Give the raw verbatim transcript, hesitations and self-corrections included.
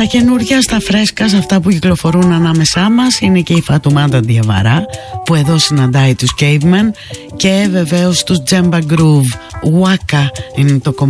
Στα καινούργια, στα φρέσκα, σε αυτά που κυκλοφορούν ανάμεσά μας είναι και η Φατουμάτα Διαβαρά, που εδώ συναντάει τους Cavemen, και βεβαίως τους Djemba Groove. Waka είναι το κομμάτι